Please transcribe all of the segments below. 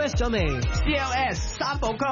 ，request 咗未 ？CLS 三部曲。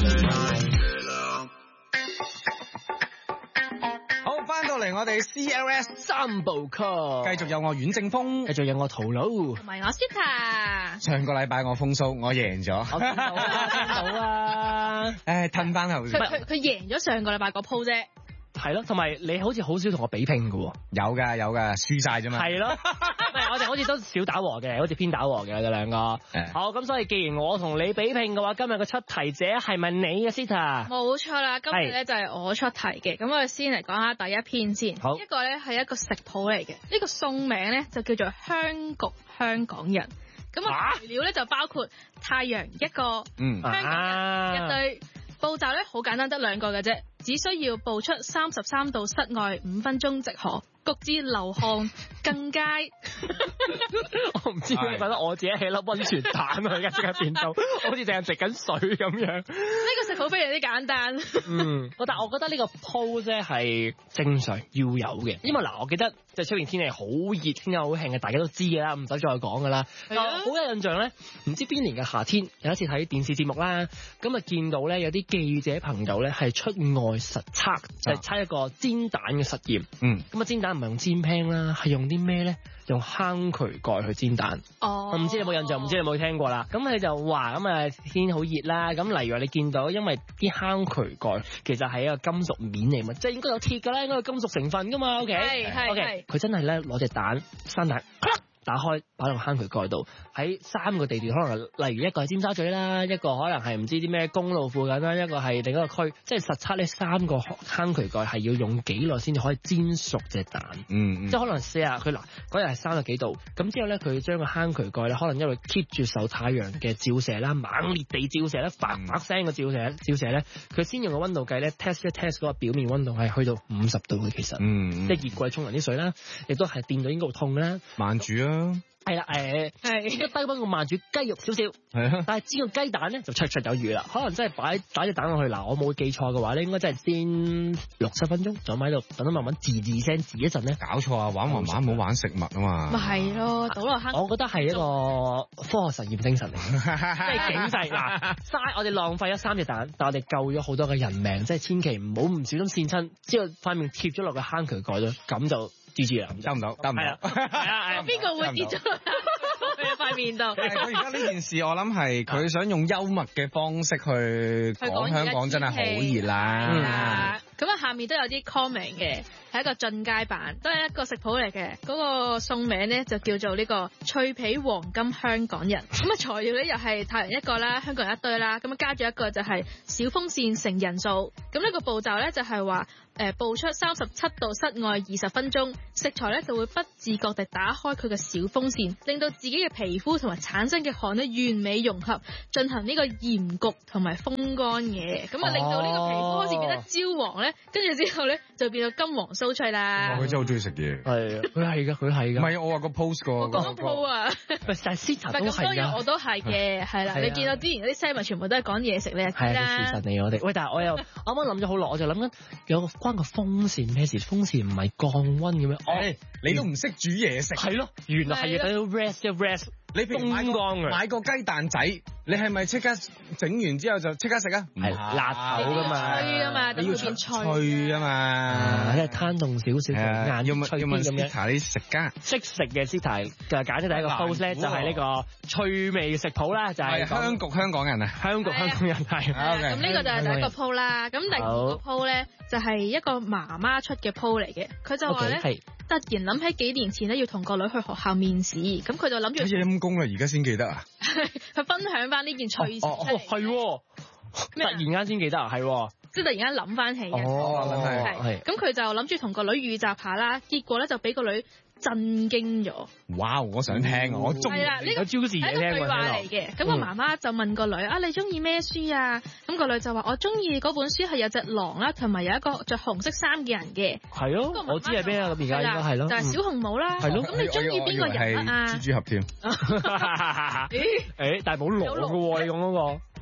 好，翻到嚟我哋 CLS 三部曲， 繼續有我阮正峰， 繼續有我陶佬， 同埋我 Sita。 上個禮拜我風騷，我贏咗。 我見到啊，見到啊。 唉，褪翻後先。 佢贏咗上個禮拜個鋪啫。 係咯，同埋你好似好少同我比拼㗎喎。 有噶，輸晒啫嘛。 係咯，唔係我哋好似都少打和嘅，好似偏打和嘅我哋兩個。好，咁所以既然我同你比拼嘅話，今日個出題者係咪你啊 Sita？ 冇錯啦，今日咧就係我出題嘅。咁我哋先嚟講下第一篇先。 好， 一個咧係一個食譜嚟嘅，呢個餸名咧就叫做香焗香港人。咁啊材料咧就包括太陽一個，香港人一堆。步驟咧好簡單，得兩個嘅啫，只需要步出33度室外5分鐘即可，焗至流汗更佳。 我唔知點解覺得我自己係粒溫泉蛋啊！而家即刻變到好似淨係食緊水咁樣。 呢個食譜非常之簡單。 但係我覺得呢個 pose 咧係正常要有嘅，因為嗱，我記得即係出面天氣好熱，天氣好興嘅，大家都知㗎啦，唔使再講㗎啦。好有印象咧，唔知邊年嘅夏天有一次睇電視節目啦，咁啊見到咧有啲記者朋友咧係出外實測，就係測一個煎蛋嘅實驗。咁啊煎蛋唔係用煎 pan 啦，係用啲咩咧？用坑渠蓋去煎蛋。我唔知你有冇印象，唔知你有冇聽過啦。咁佢就話咁啊天好熱啦，咁例如話你見到因為啲坑渠蓋其實係一個金屬面嚟嘛，即係應該有鐵㗎啦，應該有金屬成分㗎嘛。OK，佢真係咧攞隻蛋生蛋。打開擺落坑渠蓋度，喺3個地段，可能例如一個係尖沙咀啦，一個可能係唔知啲咩公路附近啦，一個係另一個區，即係實測呢3個坑渠蓋係要用幾耐先至可以煎熟隻蛋。即係可能佢嗱嗰日係30幾度，咁之後咧佢將個坑渠蓋咧可能因為 keep 住受太陽嘅照射啦，猛烈地照射咧，發聲嘅照射咧，佢先用個溫度計咧 test 一 test 嗰個表面溫度係去到50度嘅，其實，即係熱過沖涼啲水啦，亦都係掂到應該好痛啦， 慢煮啊。 係啦，應該低溫個慢煮雞肉少少，但係煎個雞蛋咧就綽綽有餘啦。可能真係打隻蛋落去，嗱我冇記錯嘅話咧，應該真係煎6-7分鐘，就喺度等佢慢慢自聲自一陣咧。搞錯啊，玩唔好玩食物啊嘛。 咪係咯，倒落坑。 我覺得係一個科學實驗精神嚟，即係警世嗱，嘥我哋浪費咗3隻蛋，但我哋救咗好多嘅人命，即係千祈唔好唔小心跣親，之後塊面貼咗落個坑渠蓋咗，咁就。GG 啦，得唔到？ 邊個會跌咗喺塊面度？ 佢而家呢件事，我諗係佢想用幽默嘅方式去講香港真係好熱啦。 咁啊，下面都有啲 comment 嘅，係一個進階版，都係一個食譜嚟嘅。嗰個餸名咧就叫做呢個脆皮黃金香港人。咁啊，材料咧又係太陽一個啦，香港人一堆啦。咁啊，加咗一個就係小風扇乘人數。咁呢個步驟咧就係話步出37度室外20分鐘，食材咧就會不自覺地打開佢嘅小風扇，令到自己嘅皮膚同埋產生嘅汗咧完美融合，進行呢個鹽焗同埋風乾嘅。咁啊，令到呢個皮膚開始變得焦黃咧，跟住之後咧就變到金黃酥脆啦。 佢真係好中意食嘢。係佢係㗎。唔係我話個 post 個。 我講 post 啊。 但係 Sita 都係㗎。 我都係嘅，係啦。你見到之前嗰啲新聞全部都係講嘢食，你就知啦。 係事實嚟我哋。喂，但係我又啱啱諗咗好耐，我就諗緊有個關個風扇咩事？風扇唔係降溫嘅咩？ 你都唔識煮嘢食。 係咯，原來係要等到 rest。 你譬如買個雞蛋仔，你係咪即刻整完之後就即刻食啊？ 係辣口噶嘛， 脆啊嘛， 你要脆啊嘛， 即係攤凍少少，硬脆啲咁樣。 你食家識食嘅 Sita 就係揀咗第一個 pose 咧，就係呢個趣味食譜啦，就係香焗香港人啊， 香焗香港人係。 咁呢個就係第一個 pose 啦。咁第二個 pose 咧就係一個媽媽出嘅 pose 嚟嘅，佢就話咧突然諗起幾年前咧要同個女去學校面試，咁佢就諗住陰公啦，而家先記得啊！ 佢分享翻呢件趣事。 係突然間先記得啊，係即係突然間諗翻起嘅。 係咁佢就諗住同個女預習下啦，結果咧就俾個女震驚咗。 哇！我想聽，我中意。 係啦，呢個係一個對話嚟嘅。咁個媽媽就問個女啊，你中意咩書啊？咁個女就話我中意嗰本書係有隻狼啦，同埋有一個着紅色衫嘅人嘅。 係咯，我知係咩啊？咁而家應該係咯， 就係小紅帽啦。 係咯， 咁你中意邊個人啊？ 蜘蛛俠添。 但係冇狼嘅喎，你講嗰個。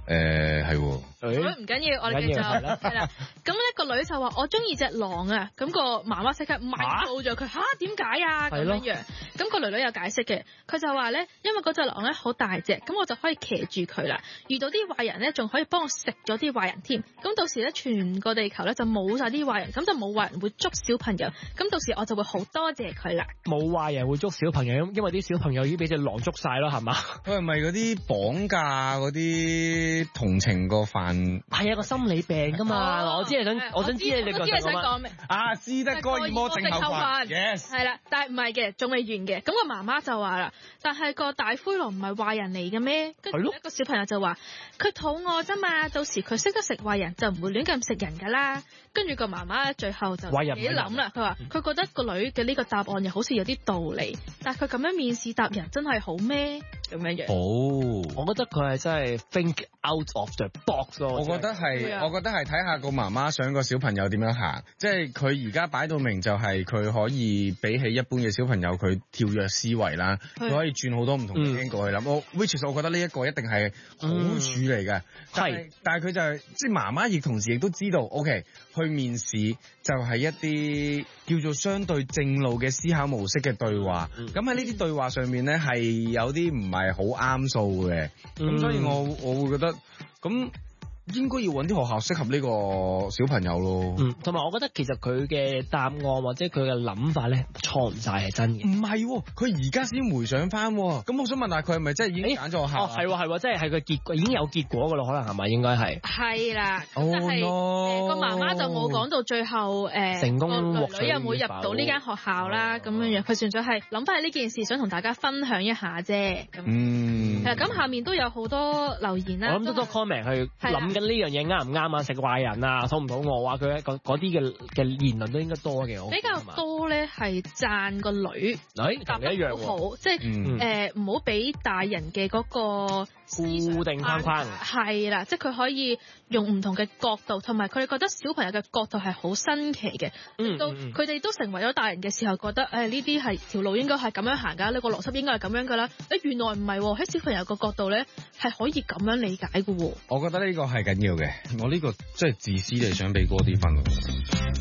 係喎。 唔緊要，我哋繼續係啦。咁咧個女就話我中意隻狼啊，咁個媽媽即刻問報咗佢，點解啊咁樣樣？咁個女女有解釋嘅，佢就話咧，因為嗰隻狼咧好大隻，咁我就可以騎住佢啦。遇到啲壞人咧，仲可以幫我食咗啲壞人添。咁到時咧，全個地球咧就冇晒啲壞人，咁就冇壞人會捉小朋友。咁到時我就會好多謝佢啦。冇壞人會捉小朋友，因為啲小朋友已經俾隻狼捉晒咯，係嘛？ 佢係咪嗰啲綁架嗰啲同情個犯？ 係啊，個心理病㗎嘛。我知你想知你想講咩？ 斯德哥爾摩症候群。Yes。係啦，但係唔係嘅，仲未完嘅。咁個媽媽就話啦，但係個大灰狼唔係壞人嚟嘅咩？跟住一個小朋友就話：佢肚餓啫嘛，到時佢識得食壞人就唔會亂咁食人㗎啦。跟住個媽媽最後就自己諗啦，佢話佢覺得個女嘅呢個答案又好似有啲道理，但係佢咁樣面試答人真係好咩？咁樣樣。我覺得佢係真係 think out of the box 咯。 我覺得係睇下個媽媽想個小朋友點樣行，即係佢而家擺到明就係佢可以比起一般嘅小朋友，佢跳躍思維啦，佢可以轉好多唔同嘅 angle 去諗。which is 我覺得呢一個一定係好處嚟嘅。但係佢就係即係媽媽亦同時亦都知道 ，OK 去面試就係一啲叫做相對正路嘅思考模式嘅對話。咁喺呢啲對話上面咧係有啲唔係好啱數嘅。咁所以我會覺得咁。應該要揾啲學校適合呢個小朋友咯。 同埋我覺得其實佢嘅答案或者佢嘅諗法咧錯唔晒係真嘅。 唔係，佢而家先回想翻。咁我想問下佢係咪真係已經揀咗學校？ 係，即係個結果已經有結果噶咯，可能係咪應該係？係啦。但係個媽媽就冇講到最後成功個女有冇入到呢間學校啦咁樣樣。佢純粹係諗翻起呢件事，想同大家分享一下啫。咁下面都有好多留言啦。我諗都多 comment 去諗。呢樣嘢啱唔啱啊？食壞人啊，肚唔肚餓啊？佢嗰啲嘅言論都應該多嘅。比較多咧係讚個女答得好好，即係唔好俾大人嘅嗰個固定框框。係啦，即係佢可以用唔同嘅角度，同埋佢哋覺得小朋友嘅角度係好新奇嘅。到佢哋都成為咗大人嘅時候，覺得呢啲係條路應該係咁樣行㗎，呢個邏輯應該係咁樣㗎啦。原來唔係喎，喺小朋友個角度咧係可以咁樣理解嘅喎。 我覺得呢個係緊要嘅，我呢個即係自私地想俾高啲分。